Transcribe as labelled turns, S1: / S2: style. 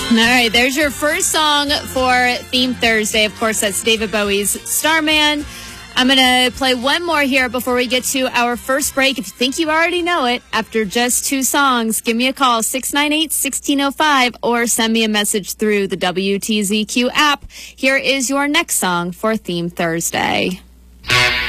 S1: All right, there's your first song for Theme Thursday. Of course, that's David Bowie's Starman. I'm going to play one more here before we get to our first break. If you think you already know it, after just two songs, give me a call, 698-1605, or send me a message through the WTZQ app. Here is your next song for Theme Thursday.